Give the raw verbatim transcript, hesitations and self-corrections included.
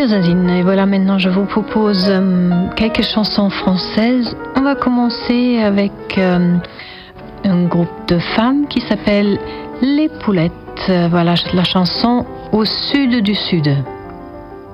Radio Zazine. Et voilà, maintenant je vous propose euh, quelques chansons françaises. On va commencer avec euh, un groupe de femmes qui s'appelle Les Poulettes. Voilà la chanson Au Sud du Sud.